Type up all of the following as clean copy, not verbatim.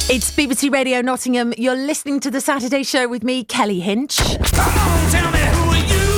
It's BBC Radio Nottingham. You're listening to The Saturday Show with me, Kelly Hinch. Come on, tell me, who are you?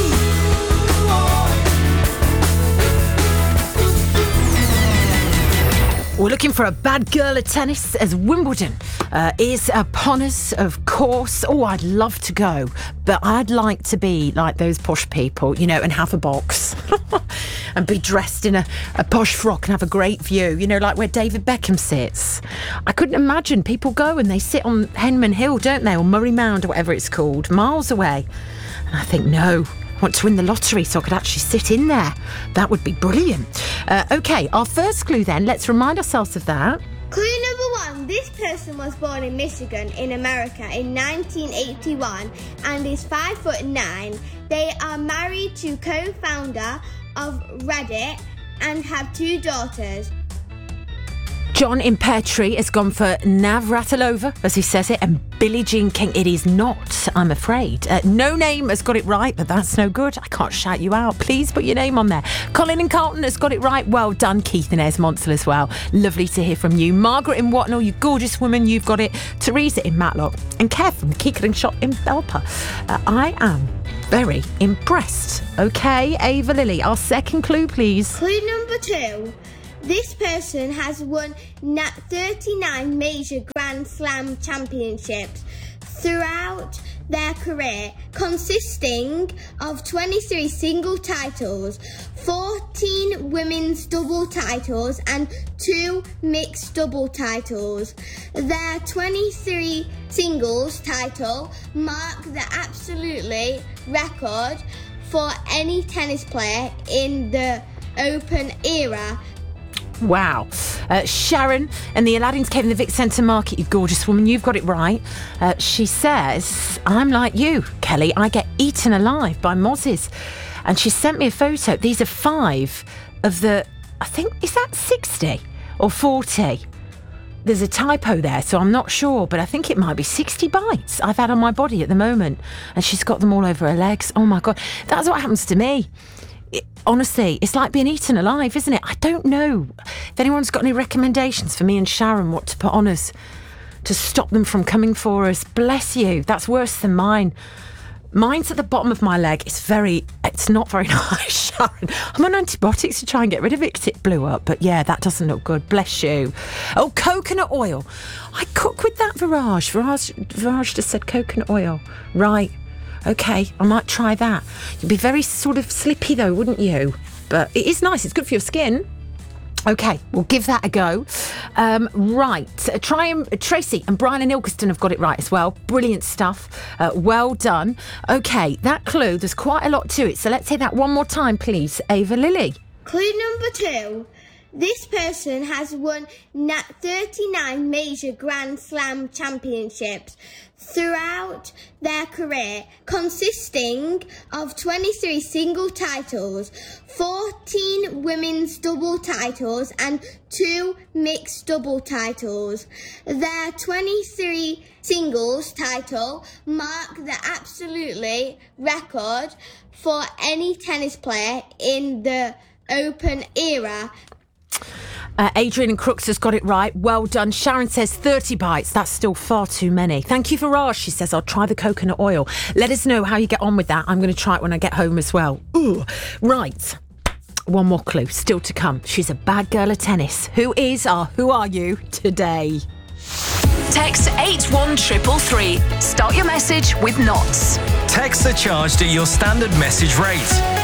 We're looking for a bad girl at tennis as Wimbledon is upon us, of course. Oh, I'd love to go, but I'd like to be like those posh people, you know, and have a box and be dressed in a posh frock and have a great view, you know, like where David Beckham sits. I couldn't imagine people go and they sit on Henman Hill, don't they, or Murray Mound or whatever it's called, miles away. And I think, no. I want to win the lottery so I could actually sit in there. That would be brilliant. OK, our first clue then. Let's remind ourselves of that. Clue number 1. This person was born in Michigan in America in 1981 and is 5'9". They are married to co-founder of Reddit and have 2 daughters. John in Pear Tree has gone for Navratilova, as he says it, and Billie Jean King. It is not, I'm afraid. No Name has got it right, but that's no good. I can't shout you out. Please put your name on there. Colin in Carlton has got it right. Well done. Keith in Esmonsel as well. Lovely to hear from you. Margaret in Watnell, you gorgeous woman, you've got it. Teresa in Matlock. And Kev from the Keekering Shop in Belper. I am very impressed. OK, Ava Lily, our second clue, please. Clue number 2. This person has won 39 major Grand Slam championships throughout their career, consisting of 23 single titles, 14 women's double titles and 2 mixed double titles. Their 23 singles title mark the absolutely record for any tennis player in the Open era. Wow. Sharon and the Aladdin's Cave in the Vic Centre Market, you gorgeous woman, you've got it right. She says, I'm like you, Kelly, I get eaten alive by mozzies. And she sent me a photo. These are 5 of the, I think, is that 60 or 40? There's a typo there, so I'm not sure, but I think it might be 60 bites I've had on my body at the moment. And she's got them all over her legs. Oh my God, that's what happens to me. Honestly, it's like being eaten alive, isn't it? I don't know if anyone's got any recommendations for me and Sharon what to put on us to stop them from coming for us. Bless you. That's worse than mine. Mine's at the bottom of my leg. It's not very nice, Sharon. I'm on antibiotics to try and get rid of it because it blew up. But yeah, that doesn't look good. Bless you. Oh, coconut oil. I cook with that, Viraj. Viraj just said coconut oil. Right. OK, I might try that. You'd be very sort of slippy though, wouldn't you? But it is nice. It's good for your skin. OK, we'll give that a go. Right. Tracy and Brian and Ilkeston have got it right as well. Brilliant stuff. Well done. OK, that clue, there's quite a lot to it. So let's hear that one more time, please. Ava Lily. Clue number 2. This person has won 39 major Grand Slam championships throughout their career, consisting of 23 single titles, 14 women's double titles and 2 mixed double titles. Their 23 singles title mark the absolutely record for any tennis player in the Open era. Adrian in Crooks has got it right. Well done. Sharon says 30 bites. That's still far too many. Thank you, Viraj. She says, I'll try the coconut oil. Let us know how you get on with that. I'm going to try it when I get home as well. Ooh. Right. One more clue still to come. She's a bad girl at tennis. Who are you today? Text 81333. Start your message with knots. Texts are charged at your standard message rate.